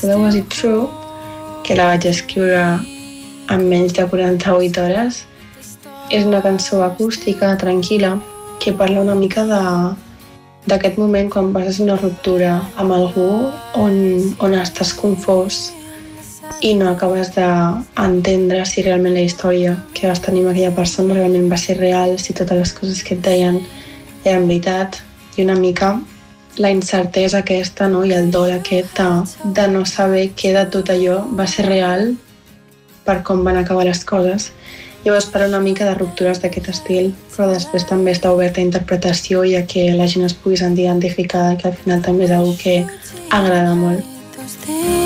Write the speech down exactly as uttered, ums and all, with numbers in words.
cançó de Was It True, que la vaig escriure en menys de quaranta-vuit hores. És una cançó acústica, tranquil·la, que parla una mica de d'aquest moment quan passes una ruptura amb algú on, on estàs confós i no acabes d'entendre si realment la història que vas tenir amb aquella persona realment va ser real, si totes les coses que et deien eren veritat, i una mica la incertesa aquesta, no? I el dol aquest de, de no saber què de tot allò va ser real per com van acabar les coses. Llavors parla una mica de ruptures d'aquest estil, però després també està oberta a interpretació i a que la gent es pugui sentir identificada, que al final també és una que agrada molt.